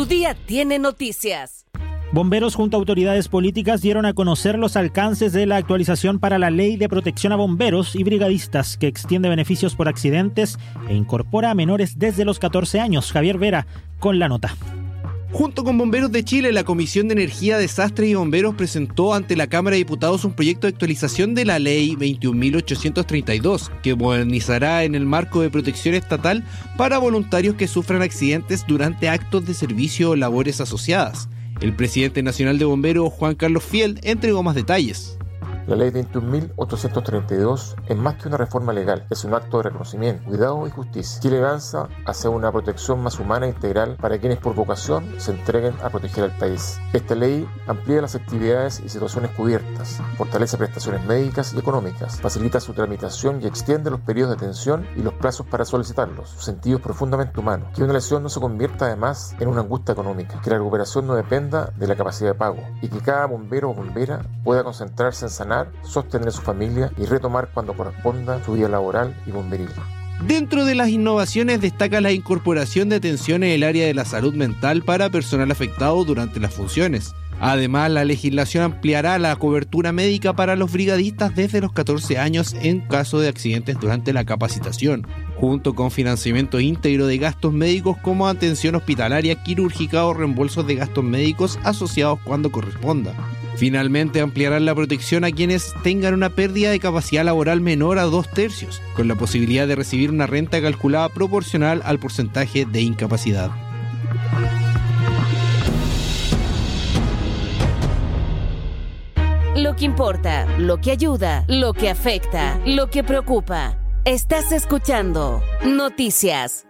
Tu día tiene noticias. Bomberos junto a autoridades políticas dieron a conocer los alcances de la actualización para la Ley de Protección a Bomberos y Brigadistas, que extiende beneficios por accidentes e incorpora a menores desde los 14 años. Javier Vera con la nota. Junto con Bomberos de Chile, la Comisión de Energía, Desastres y Bomberos presentó ante la Cámara de Diputados un proyecto de actualización de la Ley 21.832, que modernizará en el marco de protección estatal para voluntarios que sufran accidentes durante actos de servicio o labores asociadas. El presidente nacional de Bomberos, Juan Carlos Fiel, entregó más detalles. La ley 21.832 es más que una reforma legal, es un acto de reconocimiento, cuidado y justicia. Chile avanza hacia una protección más humana e integral para quienes por vocación se entreguen a proteger al país. Esta ley amplía las actividades y situaciones cubiertas, fortalece prestaciones médicas y económicas, facilita su tramitación y extiende los periodos de atención y los plazos para solicitarlos. Su sentido es profundamente humano, que una lesión no se convierta además en una angustia económica, que la recuperación no dependa de la capacidad de pago y que cada bombero o bombera pueda concentrarse en sanar, sostener a su familia y retomar cuando corresponda su vida laboral y bomberil. Dentro de las innovaciones destaca la incorporación de atención en el área de la salud mental para personal afectado durante las funciones. Además, la legislación ampliará la cobertura médica para los brigadistas desde los 14 años en caso de accidentes durante la capacitación, junto con financiamiento íntegro de gastos médicos como atención hospitalaria, quirúrgica o reembolsos de gastos médicos asociados cuando corresponda. Finalmente, ampliarán la protección a quienes tengan una pérdida de capacidad laboral menor a 2/3, con la posibilidad de recibir una renta calculada proporcional al porcentaje de incapacidad. Lo que importa, lo que ayuda, lo que afecta, lo que preocupa. Estás escuchando Noticias.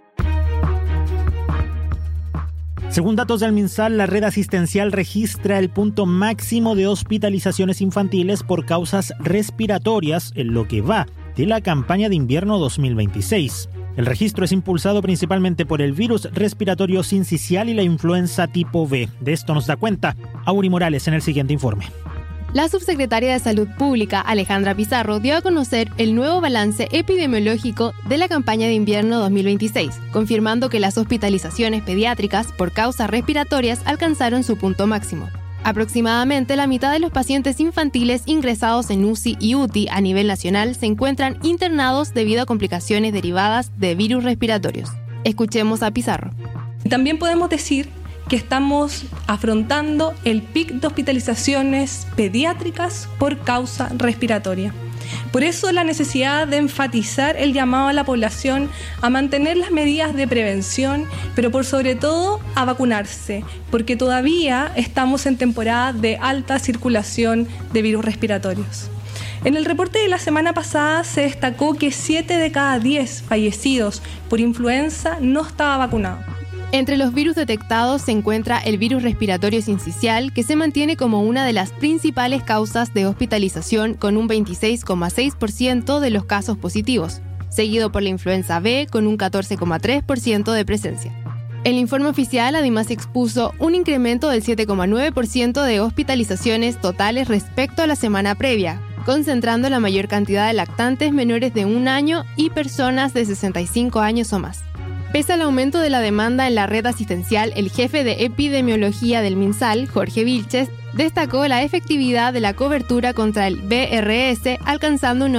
Según datos del MinSal, la red asistencial registra el punto máximo de hospitalizaciones infantiles por causas respiratorias en lo que va de la campaña de invierno 2026. El registro es impulsado principalmente por el virus respiratorio sincicial y la influenza tipo B. De esto nos da cuenta Auri Morales en el siguiente informe. La subsecretaria de Salud Pública, Alejandra Pizarro, dio a conocer el nuevo balance epidemiológico de la campaña de invierno 2026, confirmando que las hospitalizaciones pediátricas por causas respiratorias alcanzaron su punto máximo. Aproximadamente la mitad de los pacientes infantiles ingresados en UCI y UTI a nivel nacional se encuentran internados debido a complicaciones derivadas de virus respiratorios. Escuchemos a Pizarro. También podemos decir que estamos afrontando el pic de hospitalizaciones pediátricas por causa respiratoria. Por eso la necesidad de enfatizar el llamado a la población a mantener las medidas de prevención, pero por sobre todo a vacunarse, porque todavía estamos en temporada de alta circulación de virus respiratorios. En el reporte de la semana pasada se destacó que 7 de cada 10 fallecidos por influenza no estaba vacunado. Entre los virus detectados se encuentra el virus respiratorio sincicial, que se mantiene como una de las principales causas de hospitalización con un 26,6% de los casos positivos, seguido por la influenza B con un 14,3% de presencia. El informe oficial además expuso un incremento del 7,9% de hospitalizaciones totales respecto a la semana previa, concentrando la mayor cantidad de lactantes menores de 1 año y personas de 65 años o más. Pese al aumento de la demanda en la red asistencial, el jefe de epidemiología del MinSal, Jorge Vilches, destacó la efectividad de la cobertura contra el VRS, alcanzando un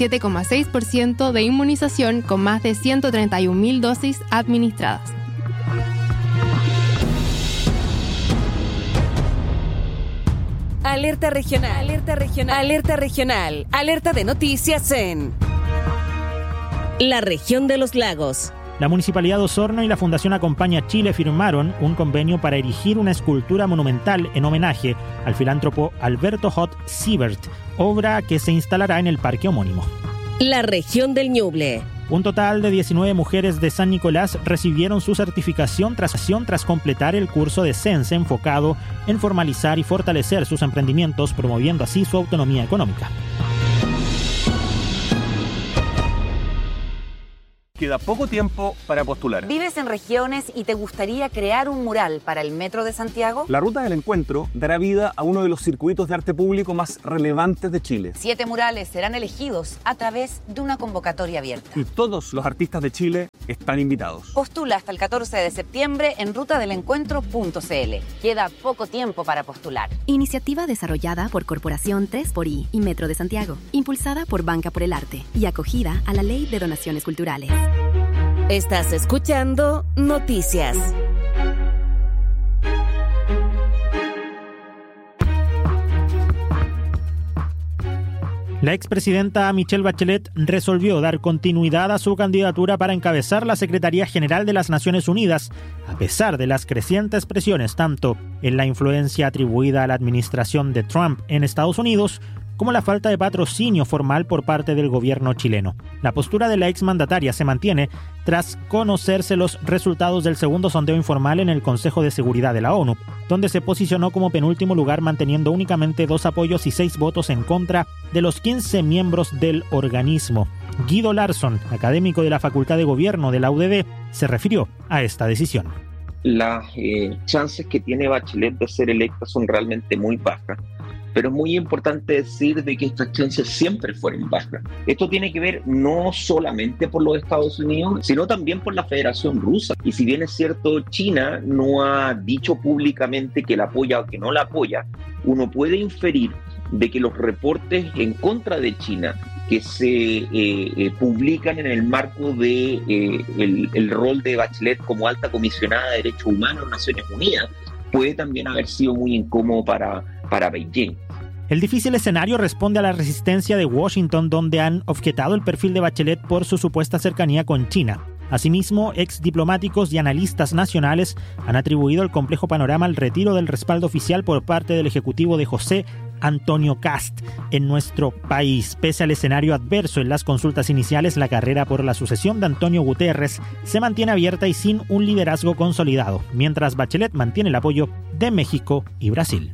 97,6% de inmunización con más de 131.000 dosis administradas. Alerta regional, alerta regional, alerta regional, alerta de noticias en la región de los lagos. La Municipalidad de Osorno y la Fundación Acompaña Chile firmaron un convenio para erigir una escultura monumental en homenaje al filántropo Alberto Hot Siebert, obra que se instalará en el parque homónimo. La región del Ñuble. Un total de 19 mujeres de San Nicolás recibieron su certificación tras completar el curso de CENSE enfocado en formalizar y fortalecer sus emprendimientos, promoviendo así su autonomía económica. Queda poco tiempo para postular. ¿Vives en regiones y te gustaría crear un mural para el Metro de Santiago? La Ruta del Encuentro dará vida a uno de los circuitos de arte público más relevantes de Chile. 7 murales serán elegidos a través de una convocatoria abierta. Y todos los artistas de Chile están invitados. Postula hasta el 14 de septiembre en rutadelencuentro.cl. Queda poco tiempo para postular. Iniciativa desarrollada por Corporación 3xI y Metro de Santiago, impulsada por Banca por el Arte y acogida a la Ley de Donaciones Culturales. Estás escuchando Noticias. La expresidenta Michelle Bachelet resolvió dar continuidad a su candidatura para encabezar la Secretaría General de las Naciones Unidas, a pesar de las crecientes presiones tanto en la influencia atribuida a la administración de Trump en Estados Unidos como la falta de patrocinio formal por parte del gobierno chileno. La postura de la exmandataria se mantiene tras conocerse los resultados del segundo sondeo informal en el Consejo de Seguridad de la ONU, donde se posicionó como penúltimo lugar manteniendo únicamente 2 apoyos y 6 votos en contra de los 15 miembros del organismo. Guido Larsson, académico de la Facultad de Gobierno de la UDD, se refirió a esta decisión. Las chances que tiene Bachelet de ser electa son realmente muy bajas. Pero es muy importante decir de que estas chances siempre fueron bajas. Esto tiene que ver no solamente por los Estados Unidos, sino también por la Federación Rusa. Y si bien es cierto, China no ha dicho públicamente que la apoya o que no la apoya, uno puede inferir de que los reportes en contra de China que se publican en el marco de el rol de Bachelet como alta comisionada de Derechos Humanos en Naciones Unidas puede también haber sido muy incómodo para Beijing. El difícil escenario responde a la resistencia de Washington, donde han objetado el perfil de Bachelet por su supuesta cercanía con China. Asimismo, exdiplomáticos y analistas nacionales han atribuido el complejo panorama al retiro del respaldo oficial por parte del ejecutivo de José Antonio Kast en nuestro país. Pese al escenario adverso en las consultas iniciales, la carrera por la sucesión de Antonio Guterres se mantiene abierta y sin un liderazgo consolidado, mientras Bachelet mantiene el apoyo de México y Brasil.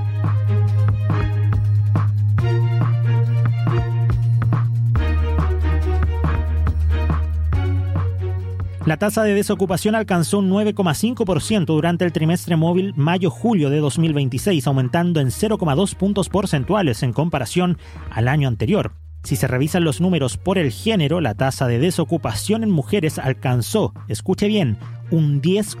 La tasa de desocupación alcanzó un 9,5% durante el trimestre móvil mayo-julio de 2026, aumentando en 0,2 puntos porcentuales en comparación al año anterior. Si se revisan los números por el género, la tasa de desocupación en mujeres alcanzó, escuche bien, un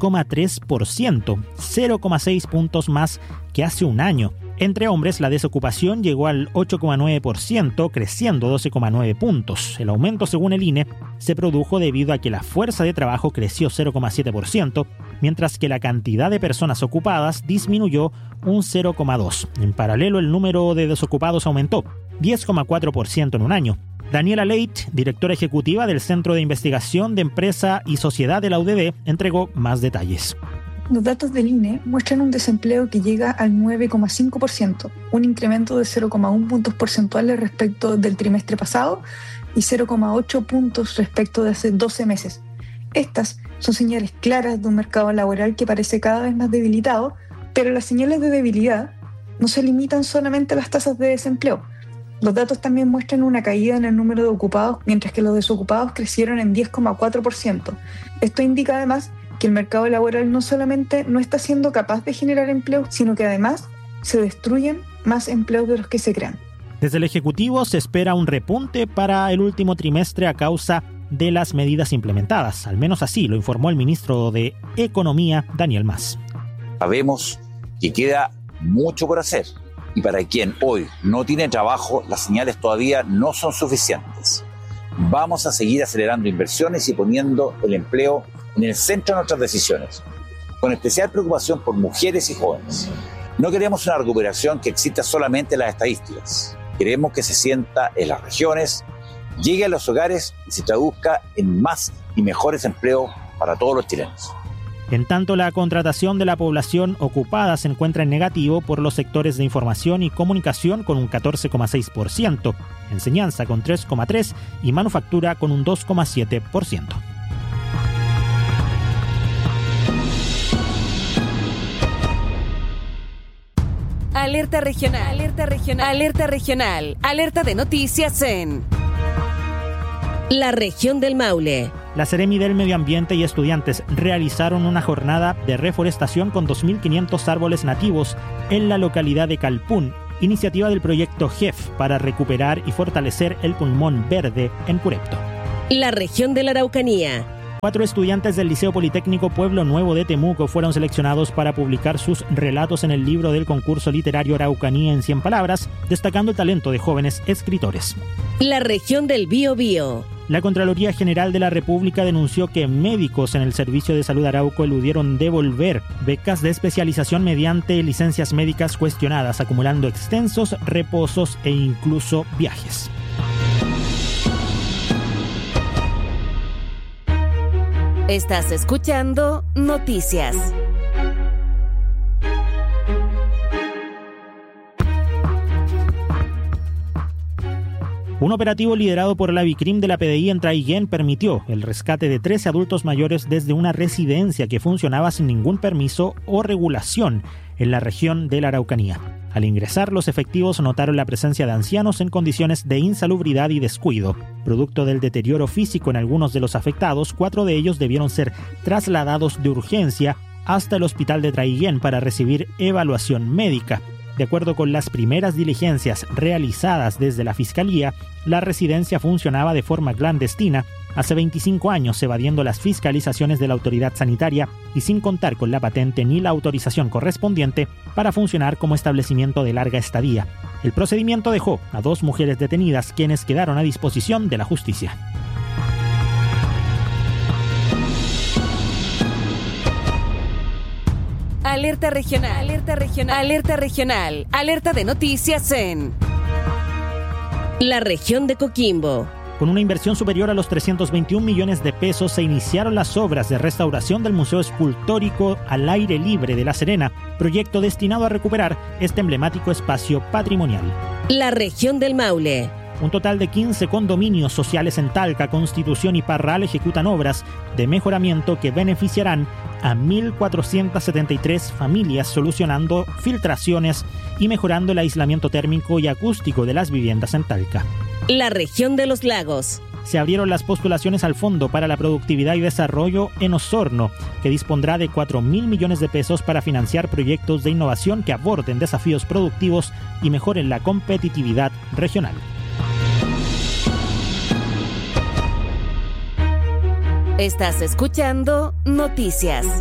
10,3%, 0,6 puntos más que hace un año. Entre hombres, la desocupación llegó al 8,9%, creciendo 12,9 puntos. El aumento, según el INE, se produjo debido a que la fuerza de trabajo creció 0,7%, mientras que la cantidad de personas ocupadas disminuyó un 0,2%. En paralelo, el número de desocupados aumentó 10,4% en un año. Daniela Leit, directora ejecutiva del Centro de Investigación de Empresa y Sociedad de la UDD, entregó más detalles. Los datos del INE muestran un desempleo que llega al 9,5%, un incremento de 0,1 puntos porcentuales respecto del trimestre pasado y 0,8 puntos respecto de hace 12 meses. Estas son señales claras de un mercado laboral que parece cada vez más debilitado, pero las señales de debilidad no se limitan solamente a las tasas de desempleo. Los datos también muestran una caída en el número de ocupados, mientras que los desocupados crecieron en 10,4%. Esto indica además que el mercado laboral no solamente no está siendo capaz de generar empleo, sino que además se destruyen más empleos de los que se crean. Desde el Ejecutivo se espera un repunte para el último trimestre a causa de las medidas implementadas. Al menos así lo informó el ministro de Economía, Daniel Mas. Sabemos que queda mucho por hacer y para quien hoy no tiene trabajo, las señales todavía no son suficientes. Vamos a seguir acelerando inversiones y poniendo el empleo en el centro de nuestras decisiones, con especial preocupación por mujeres y jóvenes. No queremos una recuperación que exista solamente en las estadísticas. Queremos que se sienta en las regiones, llegue a los hogares y se traduzca en más y mejores empleos para todos los chilenos. En tanto, la contratación de la población ocupada se encuentra en negativo por los sectores de información y comunicación con un 14,6%, enseñanza con 3,3% y manufactura con un 2,7%. Alerta regional, alerta regional, alerta regional, alerta de noticias en la región del Maule, La Seremi del Medio Ambiente y estudiantes realizaron una jornada de reforestación con 2.500 árboles nativos en la localidad de Calpún, iniciativa del proyecto GEF para recuperar y fortalecer el pulmón verde en Curepto. La región de la Araucanía. 4 estudiantes del Liceo Politécnico Pueblo Nuevo de Temuco fueron seleccionados para publicar sus relatos en el libro del concurso literario Araucanía en 100 palabras, destacando el talento de jóvenes escritores. La región del Biobío. La Contraloría General de la República denunció que médicos en el Servicio de Salud Arauco eludieron devolver becas de especialización mediante licencias médicas cuestionadas, acumulando extensos reposos e incluso viajes. Estás escuchando Noticias. Un operativo liderado por la Vicrim de la PDI en Traiguén permitió el rescate de 13 adultos mayores desde una residencia que funcionaba sin ningún permiso o regulación en la región de la Araucanía. Al ingresar, los efectivos notaron la presencia de ancianos en condiciones de insalubridad y descuido. Producto del deterioro físico en algunos de los afectados, 4 de ellos debieron ser trasladados de urgencia hasta el hospital de Traiguén para recibir evaluación médica. De acuerdo con las primeras diligencias realizadas desde la Fiscalía, la residencia funcionaba de forma clandestina hace 25 años, evadiendo las fiscalizaciones de la autoridad sanitaria y sin contar con la patente ni la autorización correspondiente para funcionar como establecimiento de larga estadía. El procedimiento dejó a 2 mujeres detenidas, quienes quedaron a disposición de la justicia. Alerta regional, alerta regional, alerta regional, alerta de noticias en la región de Coquimbo. Con una inversión superior a los 321 millones de pesos se iniciaron las obras de restauración del Museo Escultórico al Aire Libre de La Serena, proyecto destinado a recuperar este emblemático espacio patrimonial. La región del Maule. Un total de 15 condominios sociales en Talca, Constitución y Parral ejecutan obras de mejoramiento que beneficiarán a 1.473 familias, solucionando filtraciones y mejorando el aislamiento térmico y acústico de las viviendas en Talca. La región de los lagos. Se abrieron las postulaciones al Fondo para la Productividad y Desarrollo en Osorno, que dispondrá de 4.000 millones de pesos para financiar proyectos de innovación que aborden desafíos productivos y mejoren la competitividad regional. Estás escuchando Noticias.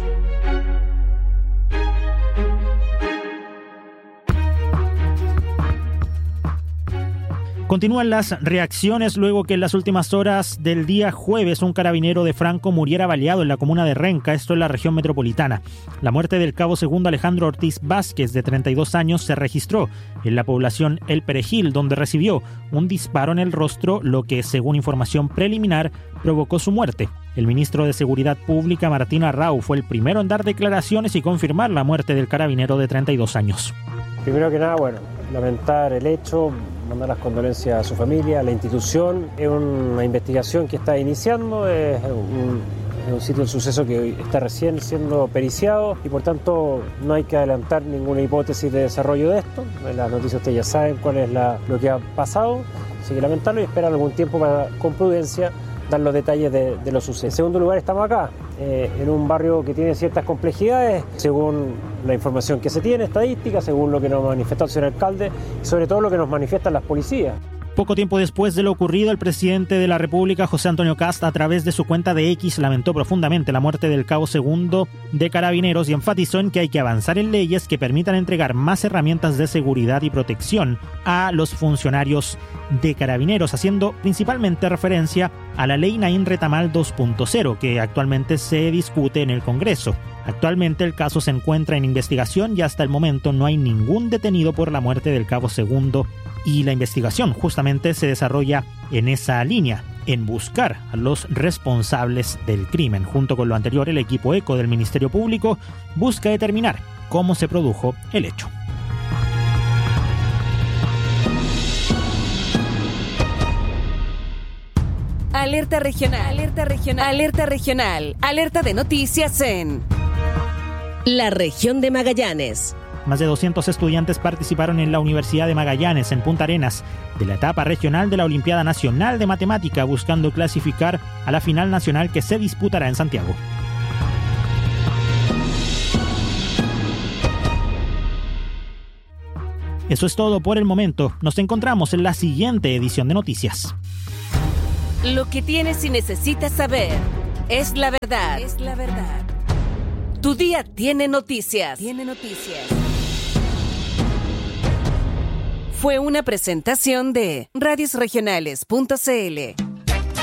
Continúan las reacciones luego que en las últimas horas del día jueves un carabinero de Franco muriera baleado en la comuna de Renca, esto en la región metropolitana. La muerte del cabo segundo Alejandro Ortiz Vázquez, de 32 años, se registró en la población El Perejil, donde recibió un disparo en el rostro, lo que, según información preliminar, provocó su muerte. El ministro de Seguridad Pública, Martín Arrau, fue el primero en dar declaraciones y confirmar la muerte del carabinero de 32 años. Primero que nada, lamentar el hecho, mandar las condolencias a su familia, a la institución. Es una investigación que está iniciando, es un sitio del suceso que está recién siendo periciado y por tanto no hay que adelantar ninguna hipótesis de desarrollo de esto. En las noticias ustedes ya saben cuál es lo que ha pasado, así que lamentarlo y esperar algún tiempo para, con prudencia, dar los detalles de lo sucedido. En segundo lugar, estamos acá, en un barrio que tiene ciertas complejidades, según la información que se tiene, estadística, según lo que nos manifestó el señor alcalde, y sobre todo lo que nos manifiestan las policías. Poco tiempo después de lo ocurrido, el presidente de la República, José Antonio Kast, a través de su cuenta de X, lamentó profundamente la muerte del cabo segundo de Carabineros y enfatizó en que hay que avanzar en leyes que permitan entregar más herramientas de seguridad y protección a los funcionarios de Carabineros, haciendo principalmente referencia a la Ley Naín Retamal 2.0, que actualmente se discute en el Congreso. Actualmente el caso se encuentra en investigación y hasta el momento no hay ningún detenido por la muerte del cabo segundo, y la investigación justamente se desarrolla en esa línea, en buscar a los responsables del crimen. Junto con lo anterior, el equipo ECO del Ministerio Público busca determinar cómo se produjo el hecho. Alerta regional, alerta regional, alerta regional, alerta de noticias en la región de Magallanes. Más de 200 estudiantes participaron en la Universidad de Magallanes, en Punta Arenas, de la etapa regional de la Olimpiada Nacional de Matemática, buscando clasificar a la final nacional que se disputará en Santiago. Eso es todo por el momento. Nos encontramos en la siguiente edición de Noticias. Lo que tienes y necesitas saber es la verdad. Es la verdad. Tu día tiene noticias. Fue una presentación de radiosregionales.cl.